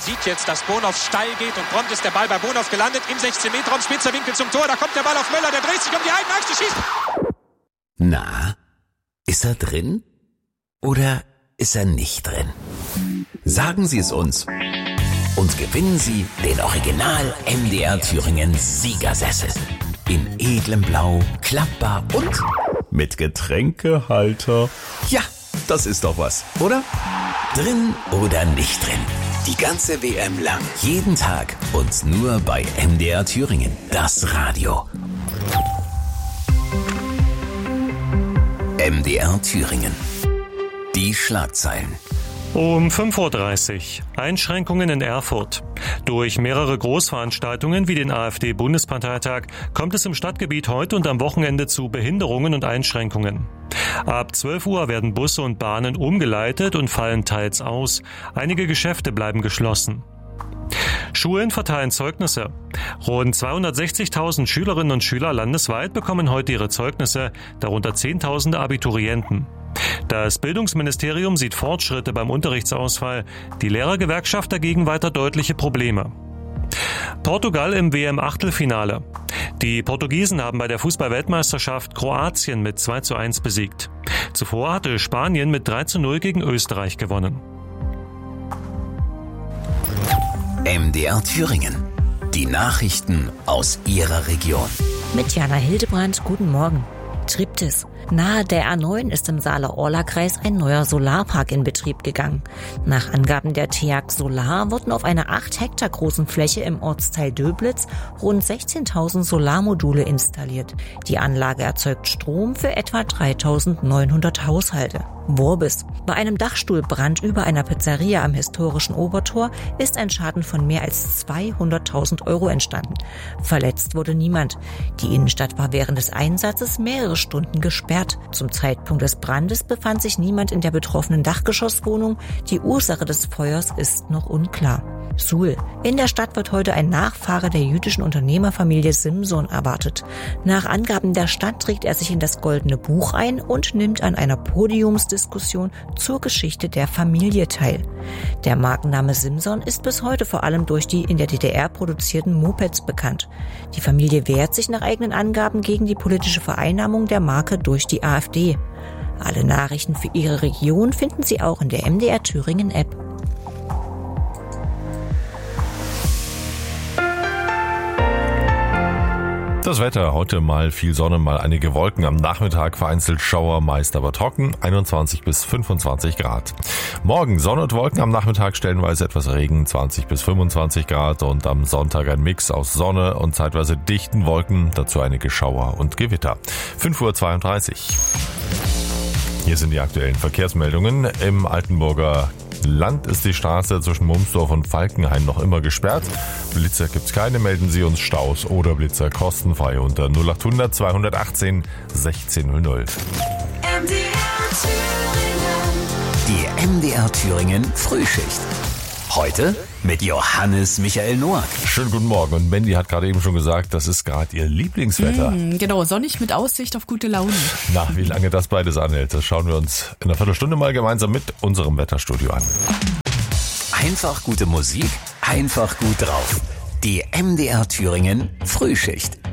Sieht jetzt, dass Bonhoff steil geht und prompt ist der Ball bei Bonhoff gelandet. Im 16-Meter-Raum, spitzer Winkel zum Tor. Da kommt der Ball auf Möller, der dreht sich um die eigene Achse, schießt. Na, ist er drin? Oder ist er nicht drin? Sagen Sie es uns. Und gewinnen Sie den Original MDR Thüringen Siegersessel. In edlem Blau, klappbar und mit Getränkehalter. Ja, das ist doch was, oder? Drin oder nicht drin? Die ganze WM lang. Jeden Tag und nur bei MDR Thüringen. Das Radio. MDR Thüringen. Die Schlagzeilen. Um 5.30 Uhr. Einschränkungen in Erfurt. Durch mehrere Großveranstaltungen wie den AfD-Bundesparteitag kommt es im Stadtgebiet heute und am Wochenende zu Behinderungen und Einschränkungen. Ab 12 Uhr werden Busse und Bahnen umgeleitet und fallen teils aus. Einige Geschäfte bleiben geschlossen. Schulen verteilen Zeugnisse. Rund 260.000 Schülerinnen und Schüler landesweit bekommen heute ihre Zeugnisse, darunter Zehntausende Abiturienten. Das Bildungsministerium sieht Fortschritte beim Unterrichtsausfall, die Lehrergewerkschaft dagegen weiter deutliche Probleme. Portugal im WM-Achtelfinale. Die Portugiesen haben bei der Fußball-Weltmeisterschaft Kroatien mit 2:1 besiegt. Zuvor hatte Spanien mit 3:0 gegen Österreich gewonnen. MDR Thüringen. Die Nachrichten aus Ihrer Region. Mit Jana Hildebrandt, guten Morgen. Triptis. Nahe der A9 ist im Saale-Orla-Kreis ein neuer Solarpark in Betrieb gegangen. Nach Angaben der TEAG Solar wurden auf einer 8 Hektar großen Fläche im Ortsteil Döblitz rund 16.000 Solarmodule installiert. Die Anlage erzeugt Strom für etwa 3.900 Haushalte. Worbis. Bei einem Dachstuhlbrand über einer Pizzeria am historischen Obertor ist ein Schaden von mehr als 200.000 Euro entstanden. Verletzt wurde niemand. Die Innenstadt war während des Einsatzes mehrere Stunden gesperrt. Zum Zeitpunkt des Brandes befand sich niemand in der betroffenen Dachgeschosswohnung. Die Ursache des Feuers ist noch unklar. Suhl. In der Stadt wird heute ein Nachfahre der jüdischen Unternehmerfamilie Simson erwartet. Nach Angaben der Stadt trägt er sich in das Goldene Buch ein und nimmt an einer Podiumsdiskussion zur Geschichte der Familie teil. Der Markenname Simson ist bis heute vor allem durch die in der DDR produzierten Mopeds bekannt. Die Familie wehrt sich nach eigenen Angaben gegen die politische Vereinnahmung der Marke durch die AfD. Alle Nachrichten für Ihre Region finden Sie auch in der MDR Thüringen App. Das Wetter, heute mal viel Sonne, mal einige Wolken, am Nachmittag vereinzelt Schauer, meist aber trocken, 21 bis 25 Grad. Morgen Sonne und Wolken, am Nachmittag stellenweise etwas Regen, 20 bis 25 Grad und am Sonntag ein Mix aus Sonne und zeitweise dichten Wolken, dazu einige Schauer und Gewitter. 5.32 Uhr. Hier sind die aktuellen Verkehrsmeldungen. Im Altenburger Land ist die Straße zwischen Mumsdorf und Falkenhain noch immer gesperrt. Blitzer gibt's keine, melden Sie uns Staus oder Blitzer kostenfrei unter 0800 218 1600. Die MDR Thüringen Frühschicht. Heute mit Johannes Michael Noack. Schönen guten Morgen. Und Mandy hat gerade eben schon gesagt, das ist gerade ihr Lieblingswetter. Genau, sonnig mit Aussicht auf gute Laune. Na, wie lange das beides anhält, das schauen wir uns in einer Viertelstunde mal gemeinsam mit unserem Wetterstudio an. Einfach gute Musik, einfach gut drauf. Die MDR Thüringen Frühschicht.